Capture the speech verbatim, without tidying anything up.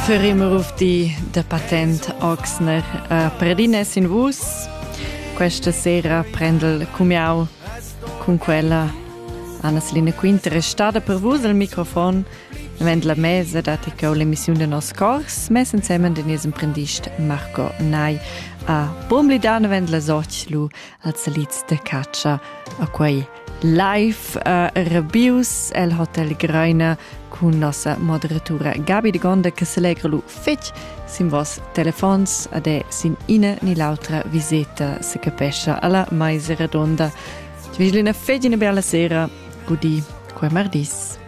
Ferrimer auf die der Patent Oxner uh, Pradines in Vus. Questa sera prendel cumiau con quella Anna Selina Quinter è stata per vus al microfono vend la mesa dati che l'emissione del nostro cors mes insieme den is imprendist Marco Nai a Bomblidana vend la sochlu al saliz de caccia a quei live uh, Rabius el Hotel Greina con nostra moderatura Gabi de Gonda che se legra lu fetch sin vos telefons ade sin ina ni l'altra visita se capescia alla Maisa Redonda. Ci vigilina fetch una bella sera, gudi quei mardis.